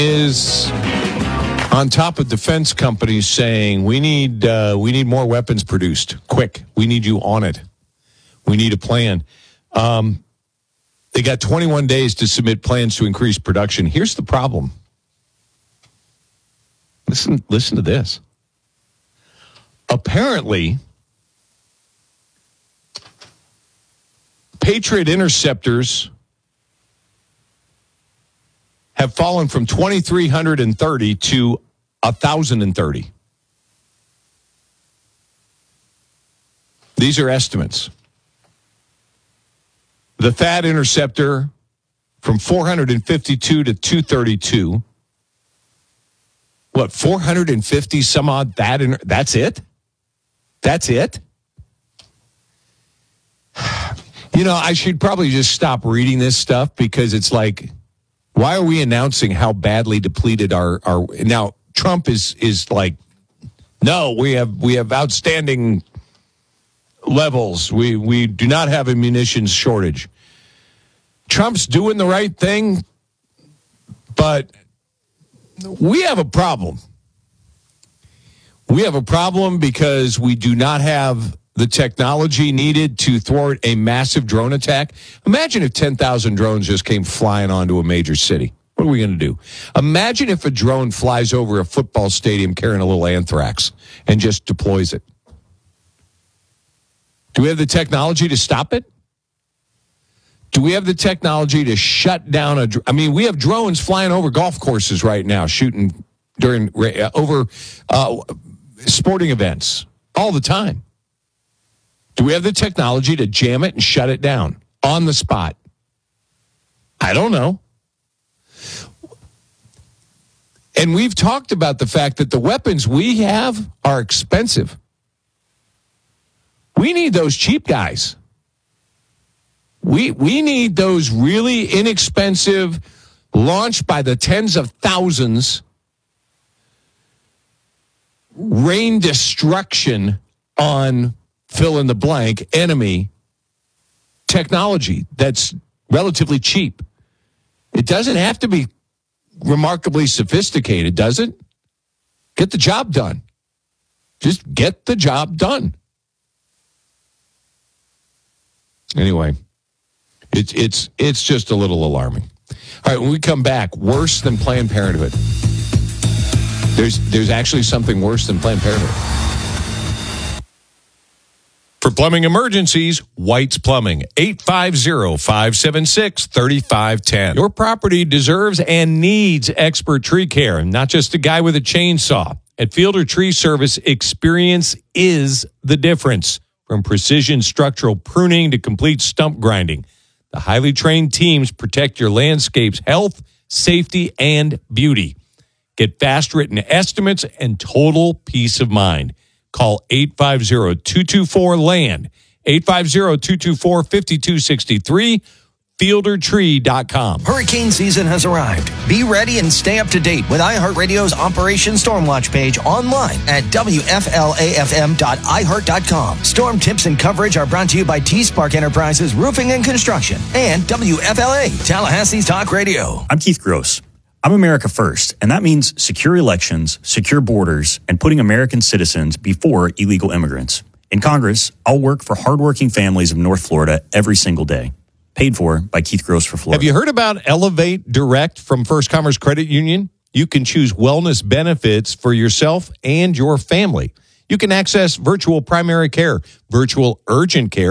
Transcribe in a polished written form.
is on top of defense companies saying we need more weapons produced quick. We need you on it. We need a plan. They got 21 days to submit plans to increase production. Here's the problem. Listen to this. Apparently, Patriot interceptors have fallen from 2,330 to 1,030. These are estimates. The THAAD interceptor from 452 to 232. What, 450 some odd THAAD? That's it? That's it? You know, I should probably just stop reading this stuff because it's like, why are we announcing how badly depleted our now Trump is like, no, we have outstanding levels. We do not have a munitions shortage. Trump's doing the right thing, but we have a problem. We have a problem because we do not have the technology needed to thwart a massive drone attack. Imagine if 10,000 drones just came flying onto a major city. What are we going to do? Imagine if a drone flies over a football stadium carrying a little anthrax and just deploys it. Do we have the technology to stop it? Do we have the technology to shut down we have drones flying over golf courses right now, shooting over sporting events all the time. Do we have the technology to jam it and shut it down on the spot? I don't know. And we've talked about the fact that the weapons we have are expensive. We need those cheap guys. We need those really inexpensive, launched by the tens of thousands, rain destruction on fill in the blank enemy technology that's relatively cheap. It doesn't have to be remarkably sophisticated, does it? Get the job done. Just get the job done. Anyway, it's just a little alarming. All right, when we come back, worse than Planned Parenthood. There's actually something worse than Planned Parenthood. For plumbing emergencies, White's Plumbing, 850-576-3510. Your property deserves and needs expert tree care, not just a guy with a chainsaw. At Fielder Tree Service, experience is the difference. From precision structural pruning to complete stump grinding, the highly trained teams protect your landscape's health, safety, and beauty. Get fast written estimates and total peace of mind. Call 850-224-LAND, 850-224-5263, FielderTree.com. Hurricane season has arrived. Be ready and stay up to date with iHeartRadio's Operation Stormwatch page online at WFLAFM.iHeart.com. Storm tips and coverage are brought to you by T-Spark Enterprises Roofing and Construction and WFLA, Tallahassee's Talk Radio. I'm Keith Gross. I'm America First, and that means secure elections, secure borders, and putting American citizens before illegal immigrants. In Congress, I'll work for hardworking families of North Florida every single day. Paid for by Keith Gross for Florida. Have you heard about Elevate Direct from First Commerce Credit Union? You can choose wellness benefits for yourself and your family. You can access virtual primary care, virtual urgent care,